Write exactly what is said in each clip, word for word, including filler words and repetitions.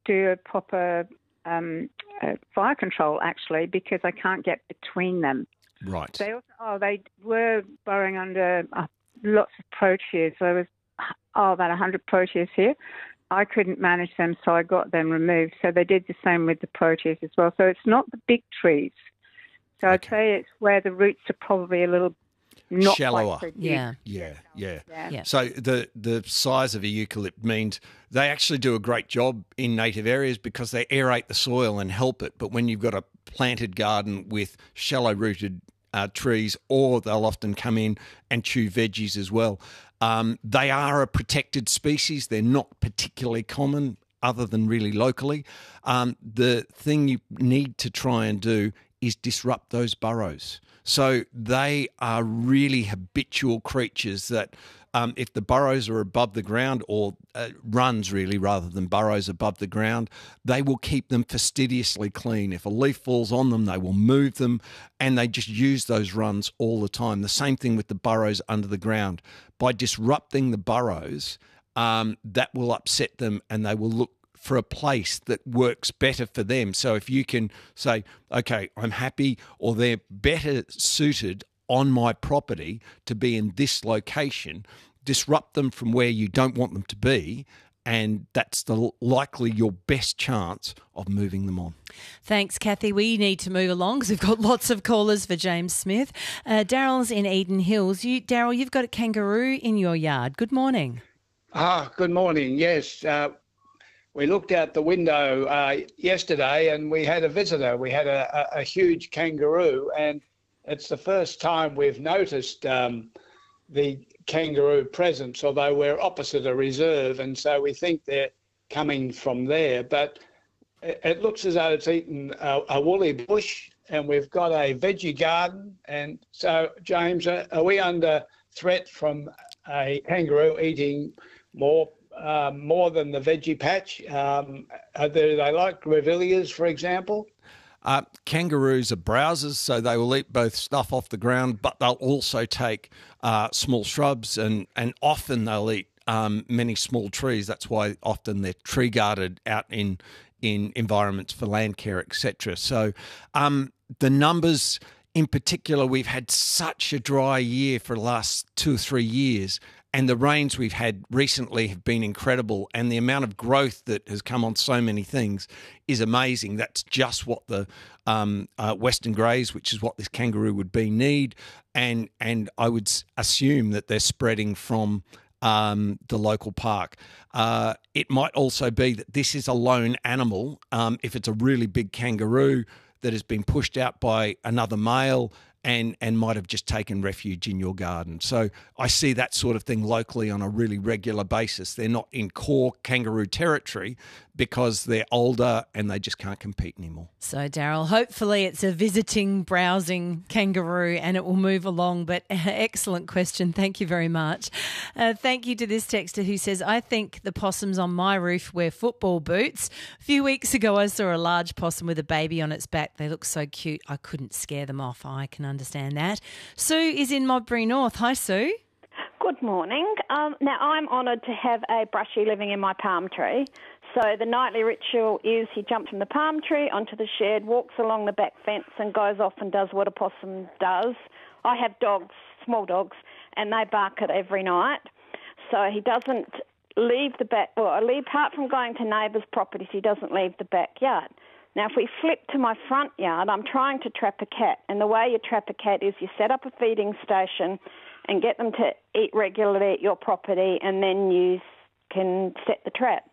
do a proper um, uh, fire control, actually, because I can't get between them. Right. They also, oh, they were burrowing under uh, lots of proteus. There was oh, about one hundred proteus here. I couldn't manage them, so I got them removed. So they did the same with the proteus as well. So it's not the big trees. So okay. I'd say it's where the roots are probably a little not shallower. Quite so yeah. yeah, yeah, yeah, yeah. So the the size of a eucalypt means they actually do a great job in native areas because they aerate the soil and help it. But when you've got a planted garden with shallow-rooted uh, trees, or they'll often come in and chew veggies as well. Um, they are a protected species. They're not particularly common other than really locally. Um, the thing you need to try and do is disrupt those burrows. So they are really habitual creatures that um, if the burrows are above the ground, or uh, runs really rather than burrows above the ground, they will keep them fastidiously clean. If a leaf falls on them, they will move them, and they just use those runs all the time. The same thing with the burrows under the ground. By disrupting the burrows, um, that will upset them, and they will look for a place that works better for them. So if you can say, okay, I'm happy, or they're better suited on my property to be in this location, disrupt them from where you don't want them to be, and that's the likely your best chance of moving them on. Thanks, Kathy. We need to move along because we've got lots of callers for James Smith. Uh, Daryl's in Eden Hills. You, Daryl, you've got a kangaroo in your yard. Good morning. Ah, good morning. Yes, uh, we looked out the window uh, yesterday and we had a visitor. We had a, a, a huge kangaroo, and it's the first time we've noticed um, the kangaroo presence, although we're opposite a reserve, and so we think they're coming from there. But it, it looks as though it's eaten a, a woolly bush, and we've got a veggie garden. And so, James, are, are we under threat from a kangaroo eating more Um, more than the veggie patch? Um, are they, they like grevilleas, for example? Uh, kangaroos are browsers, so they will eat both stuff off the ground, but they'll also take uh, small shrubs, and, and often they'll eat um, many small trees. That's why often they're tree guarded out in in environments for land care, et cetera. So um, the numbers, in particular, we've had such a dry year for the last two or three years. And the rains we've had recently have been incredible, and the amount of growth that has come on so many things is amazing. That's just what the um, uh, Western Greys, which is what this kangaroo would be, need, and and I would assume that they're spreading from um, the local park. Uh, it might also be that this is a lone animal. Um, if it's a really big kangaroo that has been pushed out by another male, and and might have just taken refuge in your garden. So I see that sort of thing locally on a really regular basis. They're not in core kangaroo territory because they're older and they just can't compete anymore. So, Daryl, hopefully it's a visiting, browsing kangaroo and it will move along. But excellent question. Thank you very much. Uh, thank you to this texter who says, I think the possums on my roof wear football boots. A few weeks ago, I saw a large possum with a baby on its back. They look so cute. I couldn't scare them off. I can understand that. Sue is in Modbury North. Hi, Sue. Good morning. Um, now, I'm honoured to have a brushy living in my palm tree. So the nightly ritual is he jumps from the palm tree onto the shed, walks along the back fence and goes off and does what a possum does. I have dogs, small dogs, and they bark it every night. So he doesn't leave the back, well, apart from going to neighbours' properties, he doesn't leave the backyard. Now, if we flip to my front yard, I'm trying to trap a cat, and the way you trap a cat is you set up a feeding station and get them to eat regularly at your property, and then you can set the trap.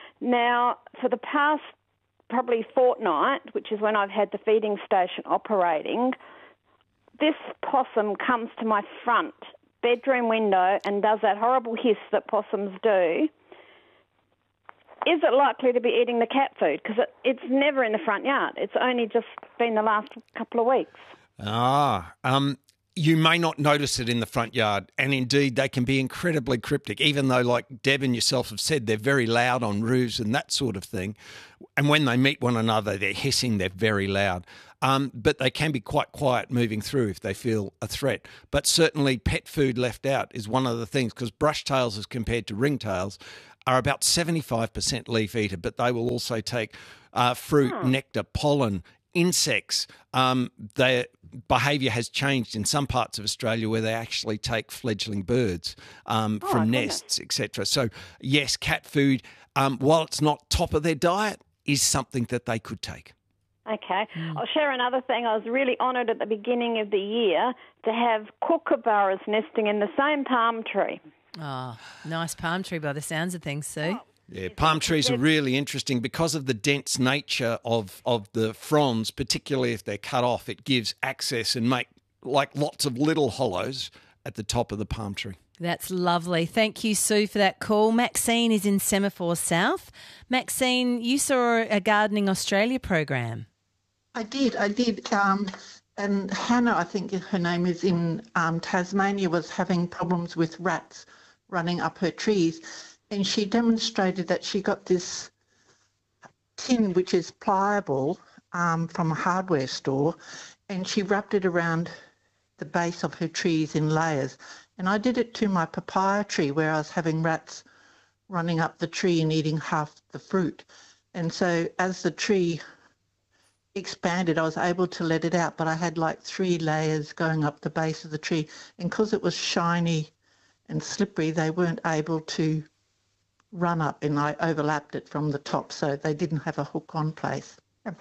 Now, for the past probably fortnight, which is when I've had the feeding station operating, this possum comes to my front bedroom window and does that horrible hiss that possums do. Is it likely to be eating the cat food? Because it, it's never in the front yard. It's only just been the last couple of weeks. Ah, um, you may not notice it in the front yard, and indeed they can be incredibly cryptic, even though, like Deb and yourself have said, they're very loud on roofs and that sort of thing. And when they meet one another, they're hissing, they're very loud. Um, but they can be quite quiet moving through if they feel a threat. But certainly pet food left out is one of the things, because brush tails as compared to ringtails are about seventy-five percent leaf eater, but they will also take uh, fruit, Oh. nectar, pollen, insects. Um, their behaviour has changed in some parts of Australia where they actually take fledgling birds um, Oh, from goodness. nests, et cetera. So, yes, cat food, um, while it's not top of their diet, is something that they could take. Okay. I'll share another thing. I was really honoured at the beginning of the year to have kookaburras nesting in the same palm tree. Oh, nice palm tree by the sounds of things, Sue. Yeah, palm trees are really interesting because of the dense nature of, of the fronds, particularly if they're cut off. It gives access and make like lots of little hollows at the top of the palm tree. That's lovely. Thank you, Sue, for that call. Maxine is in Semaphore South. Maxine, you saw a Gardening Australia program. I did, I did. Um, and Hannah, I think her name is, in um, Tasmania, was having problems with rats running up her trees. And she demonstrated that she got this tin, which is pliable, um, from a hardware store, and she wrapped it around the base of her trees in layers. And I did it to my papaya tree where I was having rats running up the tree and eating half the fruit. And so as the tree expanded, I was able to let it out, but I had like three layers going up the base of the tree. And because it was shiny and slippery, they weren't able to run up, and I overlapped it from the top, so they didn't have a hook-on place. Yeah.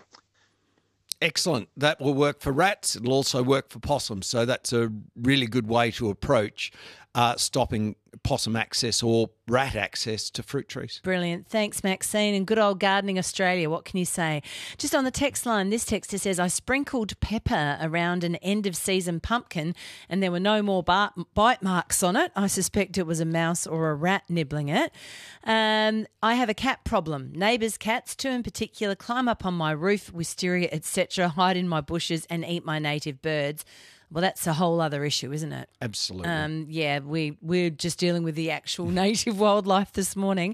Excellent. That will work for rats. It'll also work for possums. So that's a really good way to approach uh, stopping possum access or rat access to fruit trees. Brilliant. Thanks, Maxine. And good old Gardening Australia, what can you say? Just on the text line, this texter says, I sprinkled pepper around an end-of-season pumpkin and there were no more bar- bite marks on it. I suspect it was a mouse or a rat nibbling it. Um, I have a cat problem. Neighbours' cats, two in particular, climb up on my roof, wisteria, et cetera, hide in my bushes and eat my native birds. Well, that's a whole other issue, isn't it? Absolutely. Um, yeah, we, we're just dealing with the actual native wildlife this morning.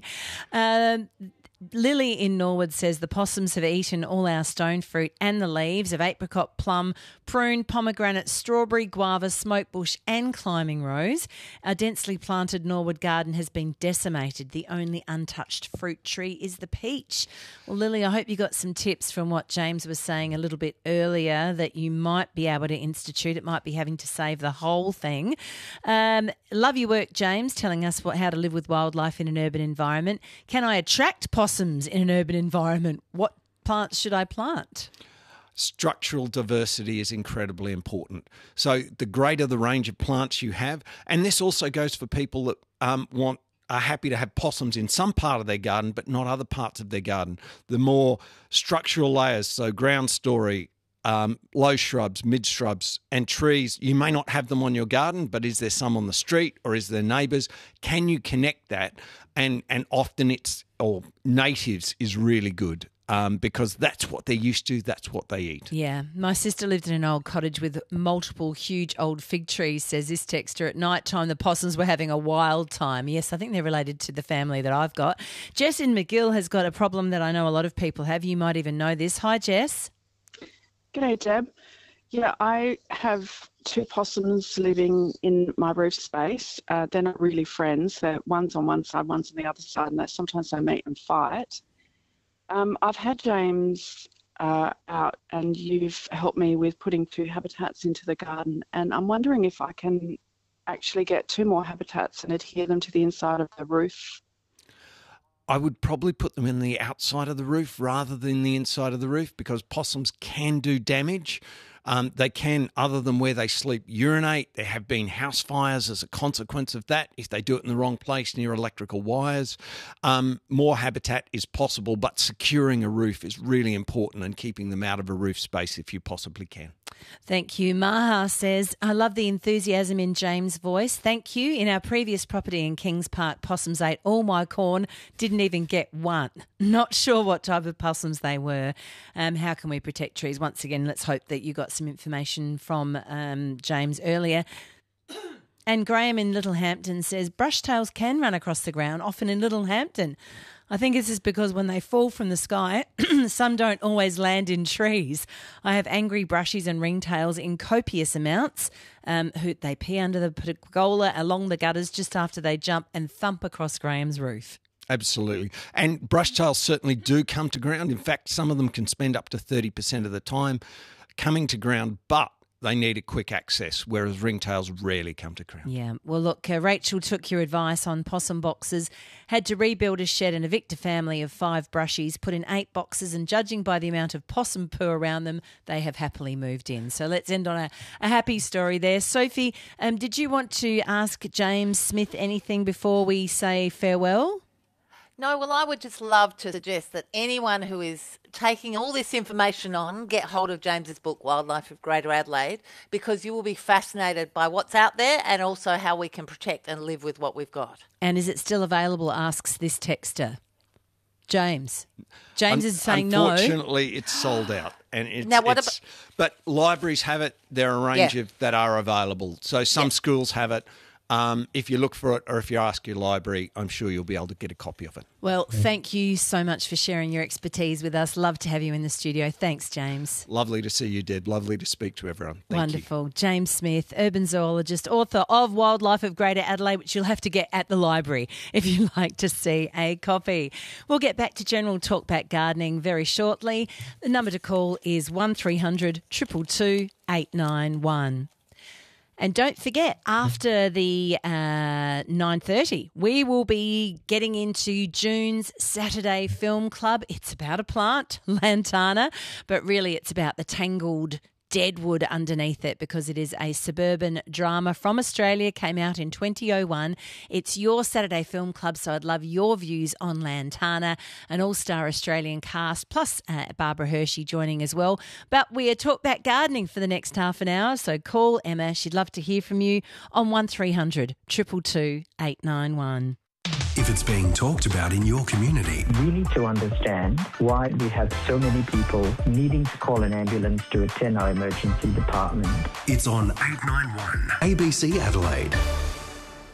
Um, Lily in Norwood says the possums have eaten all our stone fruit and the leaves of apricot, plum, prune, pomegranate, strawberry, guava, smokebush and climbing rose. Our densely planted Norwood garden has been decimated. The only untouched fruit tree is the peach. Well, Lily, I hope you got some tips from what James was saying a little bit earlier that you might be able to institute. It might be having to save the whole thing. Um, love your work, James, telling us what, how to live with wildlife in an urban environment. Can I attract possums in an urban environment? What plants should I plant? Structural diversity is incredibly important. So the greater the range of plants you have, and this also goes for people that um, want are happy to have possums in some part of their garden but not other parts of their garden. The more structural layers, so ground story, um, low shrubs, mid shrubs and trees, you may not have them on your garden, but is there some on the street or is there neighbours? Can you connect that? And and often it's, or natives is really good. Um, because that's what they're used to, that's what they eat. Yeah. My sister lived in an old cottage with multiple huge old fig trees, says this texter. At night time, the possums were having a wild time. Yes, I think they're related to the family that I've got. Jess in McGill has got a problem that I know a lot of people have. You might even know this. Hi, Jess. G'day, Deb. Yeah, I have two possums living in my roof space. Uh, they're not really friends. They're, one's on one side, one's on the other side, and they, sometimes they meet and fight. Um, I've had James uh, out and you've helped me with putting two habitats into the garden, and I'm wondering if I can actually get two more habitats and adhere them to the inside of the roof. I would probably put them in the outside of the roof rather than the inside of the roof because possums can do damage. Um, they can, other than where they sleep, urinate. There have been house fires as a consequence of that if they do it in the wrong place near electrical wires. Um, more habitat is possible, but securing a roof is really important and keeping them out of a roof space if you possibly can. Thank you. Maha says, I love the enthusiasm in James' voice. Thank you. In our previous property in Kings Park, possums ate all my corn, didn't even get one. Not sure what type of possums they were. Um, how can we protect trees? Once again, let's hope that you got some information from um, James earlier. And Graham in Littlehampton says, brushtails can run across the ground, often in Littlehampton. I think this is because when they fall from the sky, some don't always land in trees. I have angry brushies and ringtails in copious amounts. Um, who they pee under the pergola along the gutters just after they jump and thump across Graham's roof. Absolutely. And brushtails certainly do come to ground. In fact, some of them can spend up to thirty percent of the time coming to ground, but they need a quick access, whereas ringtails rarely come to ground. Yeah. Well, look, uh, Rachel took your advice on possum boxes, had to rebuild a shed and evict a family of five brushies, put in eight boxes, and judging by the amount of possum poo around them, they have happily moved in. So let's end on a, a happy story there. Sophie, um, did you want to ask James Smith anything before we say farewell? No, well, I would just love to suggest that anyone who is taking all this information on, get hold of James's book, Wildlife of Greater Adelaide, because you will be fascinated by what's out there and also how we can protect and live with what we've got. And is it still available, asks this texter. James. James Un- is saying no. Unfortunately, it's sold out. And it's, Now, what it's, but libraries have it. There are a range Yeah. of that are available. So some Yeah. schools have it. Um, if you look for it or if you ask your library, I'm sure you'll be able to get a copy of it. Well, thank you so much for sharing your expertise with us. Love to have you in the studio. Thanks, James. Lovely to see you, Deb. Lovely to speak to everyone. Thank Wonderful. you. James Smith, urban zoologist, author of Wildlife of Greater Adelaide, which you'll have to get at the library if you'd like to see a copy. We'll get back to general talkback gardening very shortly. The number to call is one three hundred two two two eight nine one. And don't forget, after the uh, nine thirty, we will be getting into June's Saturday Film Club. It's about a plant, lantana, but really it's about the tangled deadwood underneath it, because it is a suburban drama from Australia, came out in twenty oh one. It's your Saturday Film Club, so I'd love your views on Lantana, an all-star Australian cast, plus uh, Barbara Hershey joining as well. But we are talk back gardening for the next half an hour, so call Emma. She'd love to hear from you on one three hundred two two two eight nine one. If it's being talked about in your community, we need to understand why we have so many people needing to call an ambulance to attend our emergency department. It's on eight nine one A B C Adelaide.